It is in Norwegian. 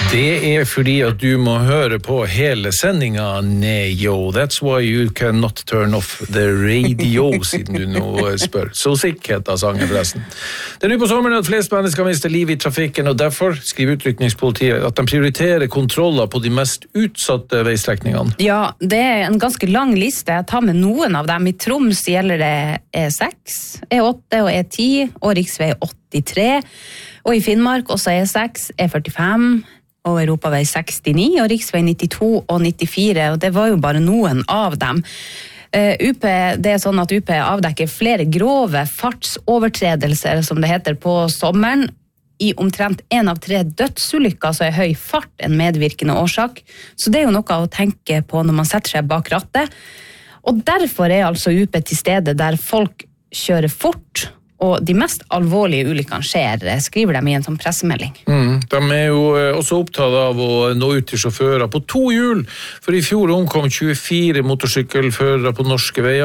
Det fordi at du må høre på hele sendingen, Neyo. That's why you cannot turn off the radio, siden du nå spør. Så sikkert av sangen forresten. Det nå på sommeren at flest mennesker mister liv i trafikken, og derfor skriver utrykningspolitiet at de prioriterer kontroller på de mest utsatte veistrekningene. Ja, det en ganske lang liste. Jeg tar med noen av dem. I Troms gjelder det E6, E8 og E10, og riksvei 83. Og i Finnmark også E6, E45, og Europavei 69, og riksvei 92 og 94, og det var jo bare noen av dem. Det sånn at UP avdekker flere grove fartsovertredelser, som det heter, på sommeren. I omtrent 1 av 3 dødsulykker så høy fart en medvirkende årsak, så det jo noe å tenke på når man setter seg bak rattet. Og derfor altså UP til stede der folk kjører fort, og de mest alvorlige ulykkene skjer, skriver de i en sånn pressemelding. De jo også opptatt av å nå ut til sjåfører på 2 hjul, for i fjor omkom 24 motorsykkelførere på norske veier.